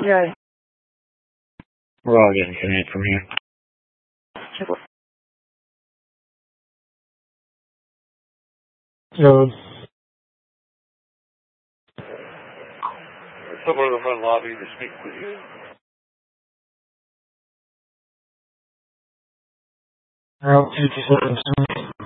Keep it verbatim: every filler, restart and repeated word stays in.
Yeah. We're all getting internet from here. So, someone in the front lobby to speak with you. Route fifty-seven.